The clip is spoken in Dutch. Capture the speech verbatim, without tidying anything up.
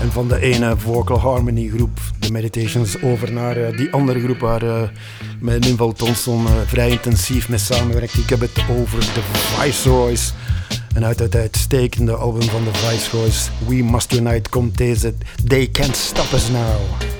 En van de ene vocal harmony groep, The Meditations, over naar uh, die andere groep waar uh, met Linval Thompson uh, vrij intensief mee samenwerkt. Ik heb het over de Viceroys. En uit het uitstekende album van de Viceroys, We Must Unite, komt deze They Can't Stop Us Now.